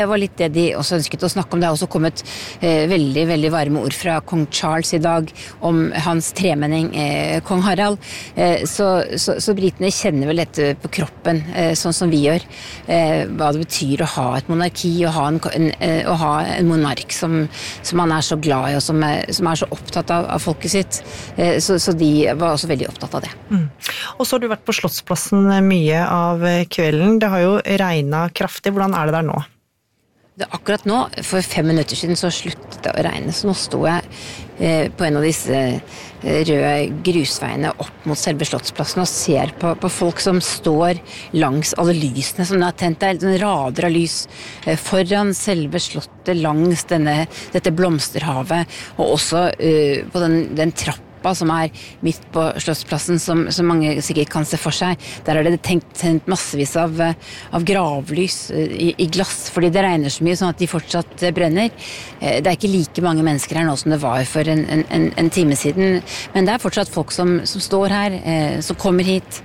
Det var litt det de også ønsket å snakke om. Det har også kommet veldig, veldig varme ord fra kong Charles i dag om hans tremenning, kong Harald. Så britene kjenner vel dette på kroppen, sånn som vi gjør. Hva det betyr å ha et monarki, å ha en monark som man er så glad i, og som er så opptatt av folket sitt. Så de var også veldig opptatt av det. Og så har du vært på Slottsplassen mye av kvelden. Det har jo regnet kraftig. Hvordan er det der nå? Akkurat nå, for 5 minutter siden, så sluttet det å regne, så nå står jeg på en av disse røde grusveiene opp mot selve Slottsplassen og ser på folk som står langs alle lysene som det har tent. Det er rader av lys foran selve slottet, langs dette blomsterhavet, og også på den trappa som er midt på Slottsplassen, som mange sikkert kan se for seg. Der er det tent massevis av gravlys i glass, fordi det regner så mye sånn at de fortsatt brenner. Det er ikke like mange mennesker her nå som det var for en time siden, men det er fortsatt folk som står her, som kommer hit,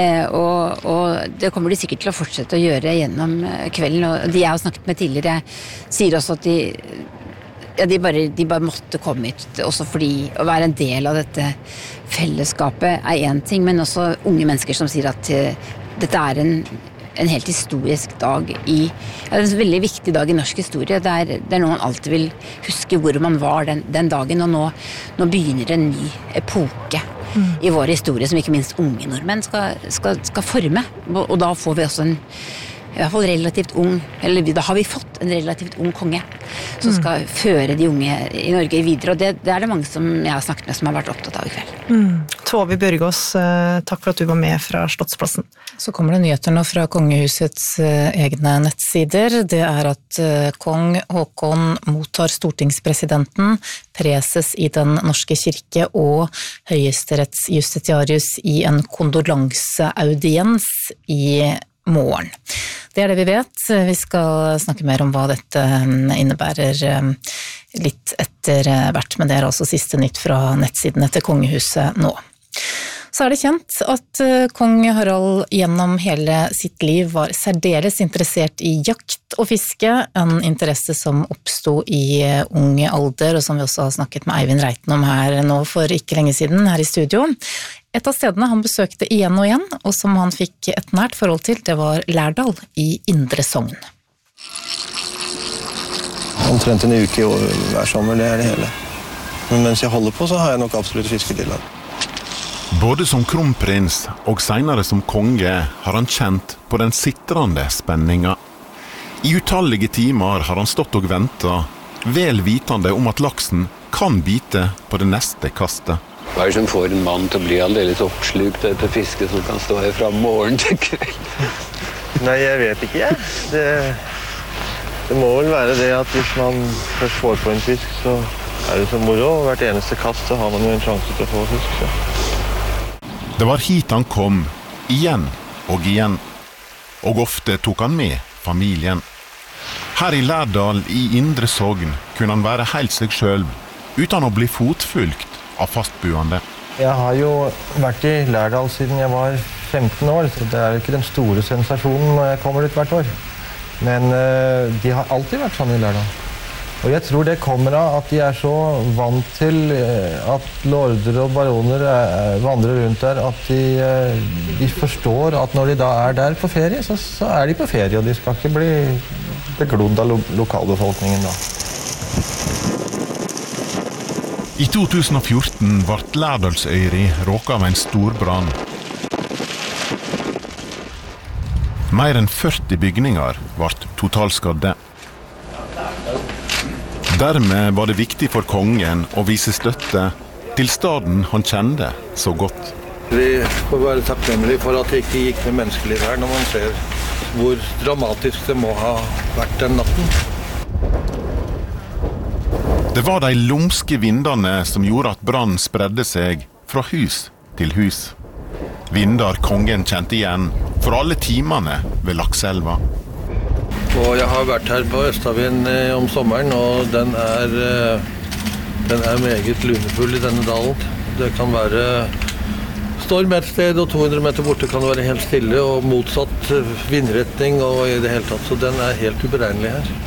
og det kommer de sikkert til å fortsette å gjøre gjennom kvelden, og de jeg har snakket med tidligere sier også at de bare måtte komme hit, også fordi å være en del av dette fellesskapet er en ting, men også unge mennesker som sier at dette er en helt historisk dag en veldig viktig dag i norsk historie. Det er noe man alltid vil huske hvor man var den dagen, og nå begynner en ny epoke i vår historie, som ikke minst unge nordmenn skal forme, og da får vi også i hvert fall relativt ung, eller da har vi fått en relativt ung konge som skal føre de unge i Norge videre, og det er det mange som jeg har snakket med som har vært opptatt av i kveld. Tove Bjørgaas, takk for at du var med fra Slottsplassen. Så kommer det nyheter nå fra kongehusets egne nettsider. Det er at kong Håkon mottar stortingspresidenten, preses i den norske kirke og høyesterettsjustitiarius i en kondolanseaudiens i morgen. Det er det vi vet. Vi skal snakke mer om hva dette innebærer litt etter hvert, men det er altså siste nytt fra nettsidene til kongehuset nå. Så er det kjent at kong Harald gjennom hele sitt liv var særdeles interessert i jakt og fiske, en interesse som oppstod i ung alder, og som vi også har snakket med Eivind Reiten om her nå for ikke lenge siden, her i studio. Et av stedene han besøkte igjen og igjen, og som han fikk et nært forhold til, det var Lærdal i Indre Sogn. Omtrent en uke hver sommer, det er det hele. Men mens jeg holder på, så har jeg nok absolutt fisketillag. Både som kronprins og senere som konge har han kjent på den sitrende spenninga. I utallige timer har han stått og ventet, vel vitende om at laksen kan bite på det neste kastet. Hva er det som får en mann til å bli aldeles oppslukt etter fiske som kan stå her fra morgen til kveld? Nei, jeg vet ikke, jeg. Det må vel være det at hvis man først får på en fisk, så er det så moro, og hvert eneste kast så har man jo en sjanse til å få fisk. Så. Det var hit han kom, igjen og igjen, og ofte tok han med familien. Her i Lærdal i Indre Sogn kunne han være helt seg selv, uten å bli fotfulgt av fastboende. Jeg har jo vært i Lærdal siden jeg var 15 år, så det er ikke den store sensasjonen når jeg kommer dit hvert år. Men de har alltid vært sånn i Lærdal. Og jeg tror det kommer av at de er så vant til at lorder og baroner vandrer rundt der, at de forstår at når de da er der på ferie, så er de på ferie, og de skal ikke bli beglodd av lokalbefolkningen da. I 2014 ble Lærdalsøyri råket av en stor brann. Mer enn 40 bygninger ble totalskadde. Dermed var det viktig for kongen å vise støtte til staden han kjente så godt. Vi får være takknemlige for at det ikke gikk med menneskeliv her, når man ser hvor dramatisk det må ha vært den natten. Det var de lumske vindene som gjorde at brann spredde seg fra hus til hus. Vindar kongen kjente igjen for alle timene ved Lakselva. Og jeg har vært her på Østavien om sommeren, og den er meget lunefull i denne dalen. Det kan være storm et sted, og 200 meter borte kan det være helt stille, og motsatt vindretning og i det hele tatt. Så den er helt uberegnelig her.